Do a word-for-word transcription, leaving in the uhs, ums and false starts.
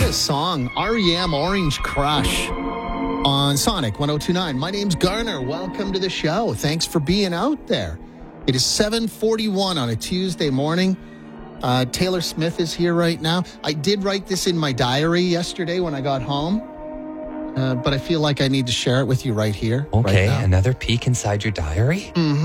a song. R E M, Orange Crush on Sonic one oh two point nine. My name's Garner. Welcome to the show. Thanks for being out there. It is seven forty-one on a Tuesday morning. Uh, Taylor Smith is here right now. I did write this in my diary yesterday when I got home, uh, but I feel like I need to share it with you right here. Okay, right now. Another peek inside your diary? Mm-hmm.